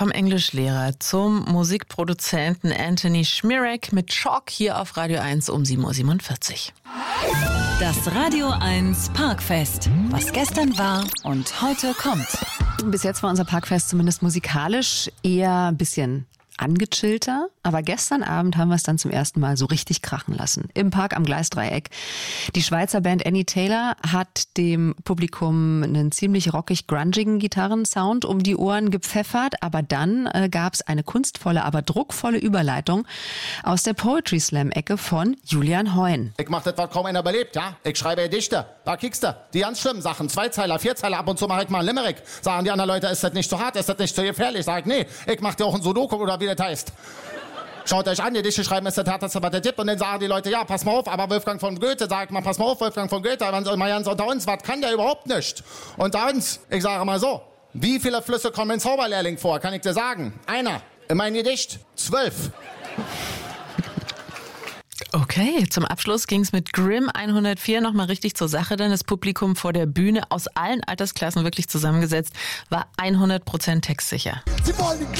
Vom Englischlehrer zum Musikproduzenten Anthony Schmirek mit Schock hier auf Radio 1 um 7.47 Uhr. Das Radio 1 Parkfest. Was gestern war und heute kommt. Bis jetzt war unser Parkfest zumindest musikalisch eher ein bisschen angechillter. Aber gestern Abend haben wir es dann zum ersten Mal so richtig krachen lassen. Im Park am Gleisdreieck. Die Schweizer Band Annie Taylor hat dem Publikum einen ziemlich rockig grungigen Gitarrensound um die Ohren gepfeffert. Aber dann gab es eine kunstvolle, aber druckvolle Überleitung aus der Poetry Slam-Ecke von Julian Heun. Ich mach das, was kaum einer überlebt, ja? Ich schreibe Gedichte. Da kickst du. Die ganz schlimmen Sachen. 2-Zeiler, 4-Zeiler, ab und zu mach ich mal ein Limerick. Sagen die anderen Leute, ist das nicht zu hart, ist das nicht zu gefährlich? Sag ich, nee, ich mach dir auch ein Sudoku oder wie das heißt. Schaut euch an, Gedichte schreiben ist das härteste, was der Tipp. Und dann sagen die Leute, ja, pass mal auf, aber Wolfgang von Goethe, sag ich mal, pass mal auf, Wolfgang von Goethe, mal ganz unter uns, was kann der überhaupt nicht? Unter uns, ich sage mal so, wie viele Flüsse kommen in Zauberlehrling vor, kann ich dir sagen? Einer. In meinem Gedicht 12. Okay, zum Abschluss ging es mit Grimm 104 nochmal richtig zur Sache, denn das Publikum vor der Bühne aus allen Altersklassen wirklich zusammengesetzt war 100% textsicher. Sie wollen